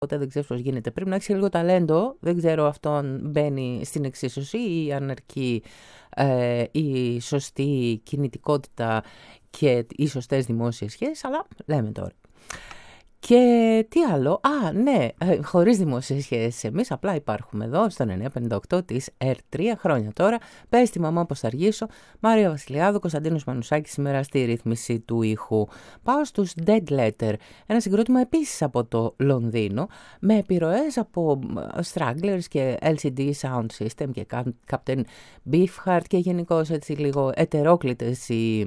ποτέ δεν ξέρεις πώς γίνεται. Πρέπει να έχεις λίγο ταλέντο, δεν ξέρω αυτόν μπαίνει στην εξίσωση ή αν αρκεί η σωστή κινητικότητα και οι σωστές δημόσιες σχέσεις, αλλά λέμε τώρα. Και τι άλλο, ναι, χωρίς δημόσιες σχέσεις εμείς απλά υπάρχουμε εδώ στο 958 της ΕΡΤ 3 χρόνια τώρα. Πες τη μαμά πως θα αργήσω. Μάρια Βασιλιάδου, Κωνσταντίνος Μανουσάκης σήμερα στη ρύθμιση του ήχου. Πάω στους Dead Letter, ένα συγκρότημα επίσης από το Λονδίνο, με επιρροές από Stranglers και LCD Sound System και Captain Beefheart και γενικώς έτσι λίγο ετερόκλητες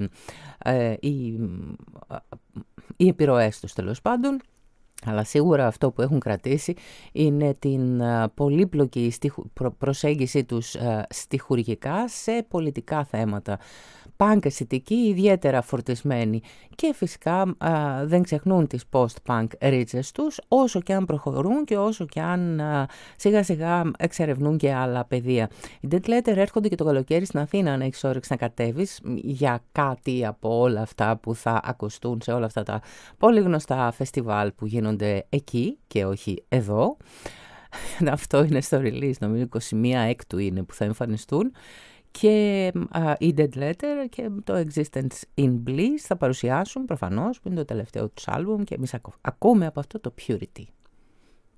οι επιρροές τους τέλος πάντων. Αλλά σίγουρα αυτό που έχουν κρατήσει είναι την πολύπλοκη προσέγγιση τους στιχουργικά σε πολιτικά θέματα. Πανκ αισθητική, ιδιαίτερα φορτισμένη, και φυσικά δεν ξεχνούν τις post-punk ρίτσες τους, όσο και αν προχωρούν και όσο και αν σιγά σιγά εξερευνούν και άλλα πεδία. Οι Dead Letter έρχονται και το καλοκαίρι στην Αθήνα, αν έχεις όρεξη να κατέβεις για κάτι από όλα αυτά που θα ακουστούν σε όλα αυτά τα πολύ γνωστά φεστιβάλ που γίνονται εκεί και όχι εδώ. Αυτό είναι στο release, νομίζω 21 έκτου είναι που θα εμφανιστούν. Και οι Dead Letter και το Existence in Bliss θα παρουσιάσουν προφανώς, που είναι το τελευταίο τους άλμπουμ, και εμείς ακούμε από αυτό το Purity.